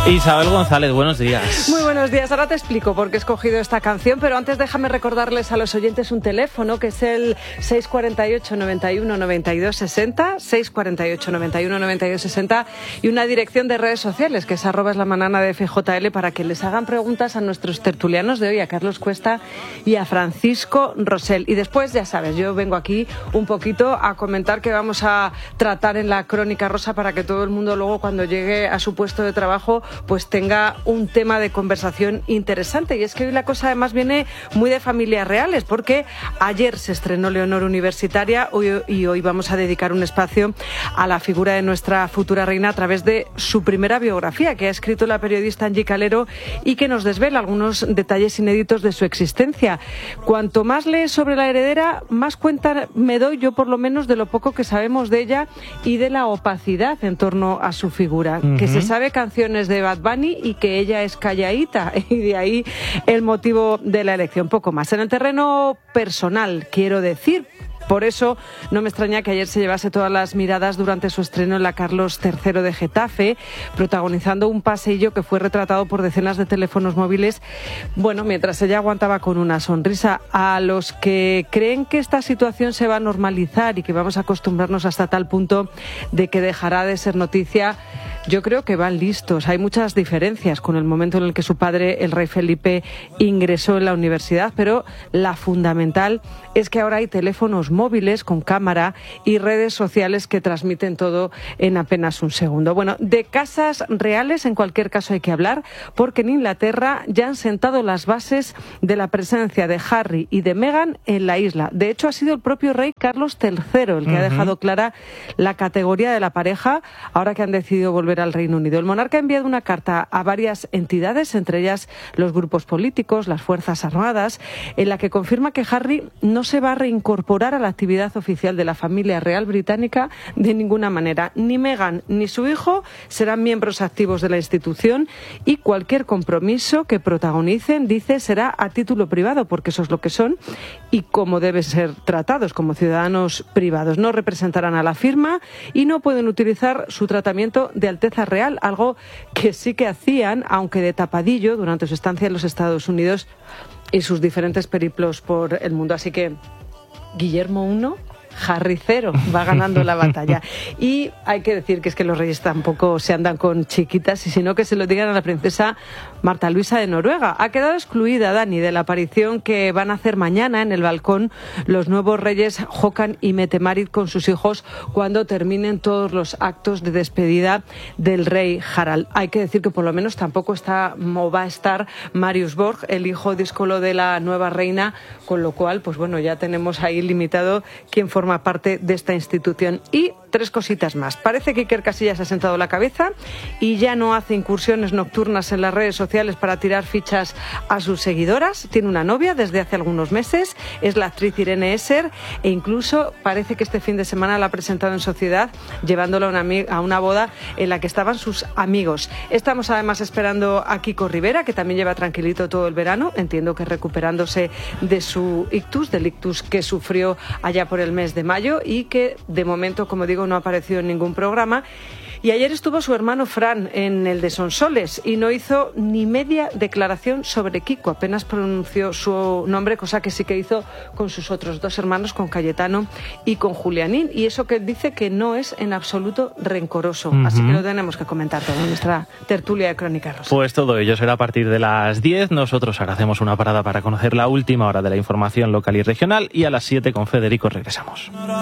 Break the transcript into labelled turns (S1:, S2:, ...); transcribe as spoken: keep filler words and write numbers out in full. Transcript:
S1: Isabel González, buenos días.
S2: Muy buenos días. Ahora te explico por qué he escogido esta canción, pero antes déjame recordarles a los oyentes un teléfono que es el seis cuatro ocho, noventa y uno, noventa y dos sesenta, seis cuatro ocho, noventa y uno, noventa y dos sesenta y una dirección de redes sociales que es arroba es la manana de F J L para que les hagan preguntas a nuestros tertulianos de hoy, a Carlos Cuesta y a Francisco Rosell. Y después, ya sabes, yo vengo aquí un poquito a comentar qué vamos a tratar en la Crónica Rosa para que todo el mundo luego cuando llegue a su puesto de trabajo pues tenga un tema de conversación interesante. Y es que hoy la cosa además viene muy de familias reales, porque ayer se estrenó Leonor Universitaria hoy, y hoy vamos a dedicar un espacio a la figura de nuestra futura reina a través de su primera biografía que ha escrito la periodista Angie Calero y que nos desvela algunos detalles inéditos de su existencia. Cuanto más lees sobre la heredera, más cuenta me doy yo por lo menos de lo poco que sabemos de ella y de la opacidad en torno a su figura. Uh-huh. Que se sabe canciones de Bad Bunny y que ella es calladita, y de ahí el motivo de la elección. Poco más. En el terreno personal, quiero decir. Por eso no me extraña que ayer se llevase todas las miradas durante su estreno en la Carlos tercero de Getafe, protagonizando un paseillo que fue retratado por decenas de teléfonos móviles, bueno, mientras ella aguantaba con una sonrisa. A los que creen que esta situación se va a normalizar y que vamos a acostumbrarnos hasta tal punto de que dejará de ser noticia, yo creo que van listos. Hay muchas diferencias con el momento en el que su padre, el rey Felipe, ingresó en la universidad, pero la fundamental es que ahora hay teléfonos móviles con cámara y redes sociales que transmiten todo en apenas un segundo. Bueno, de casas reales en cualquier caso hay que hablar, porque en Inglaterra ya han sentado las bases de la presencia de Harry y de Meghan en la isla. De hecho, ha sido el propio rey Carlos tercero el que uh-huh. ha dejado clara la categoría de la pareja ahora que han decidido volver al Reino Unido. El monarca ha enviado una carta a varias entidades, entre ellas los grupos políticos, las Fuerzas Armadas, en la que confirma que Harry no se va a reincorporar a la actividad oficial de la familia real británica de ninguna manera. Ni Meghan ni su hijo serán miembros activos de la institución y cualquier compromiso que protagonicen, dice, será a título privado, porque eso es lo que son y como deben ser tratados como ciudadanos privados. No representarán a la firma y no pueden utilizar su tratamiento de Alteza Real, algo que sí que hacían, aunque de tapadillo, durante su estancia en los Estados Unidos y sus diferentes periplos por el mundo. Así que Guillermo primero, Harry cero, va ganando la batalla. Y hay que decir que es que los reyes tampoco se andan con chiquitas, y sino que se lo digan a la princesa Marta Luisa de Noruega. Ha quedado excluida, Dani, de la aparición que van a hacer mañana en el balcón los nuevos reyes Håkan y Mette-Marit con sus hijos cuando terminen todos los actos de despedida del rey Harald. Hay que decir que por lo menos tampoco está o va a estar Marius Borg, el hijo díscolo de la nueva reina, con lo cual, pues bueno, ya tenemos ahí limitado quién forma parte de esta institución. Y tres cositas más. Parece que Iker Casillas ha sentado la cabeza y ya no hace incursiones nocturnas en las redes sociales para tirar fichas a sus seguidoras. Tiene una novia desde hace algunos meses, es la actriz Irene Esser, e incluso parece que este fin de semana la ha presentado en sociedad, llevándola a una, a una boda en la que estaban sus amigos. Estamos además esperando a Kiko Rivera, que también lleva tranquilito todo el verano, entiendo que recuperándose de su ictus, del ictus que sufrió allá por el mes de mayo y que de momento, como digo, no ha aparecido en ningún programa. Y ayer estuvo su hermano Fran en el de Sonsoles y no hizo ni media declaración sobre Kiko, apenas pronunció su nombre, cosa que sí que hizo con sus otros dos hermanos, con Cayetano y con Julianín, y eso que dice que no es en absoluto rencoroso. Uh-huh. Así que lo tenemos que comentar todo en nuestra tertulia de Crónica Rosa.
S1: Pues todo ello será a partir de las diez. Nosotros ahora hacemos una parada para conocer la última hora de la información local y regional, y a las siete con Federico regresamos.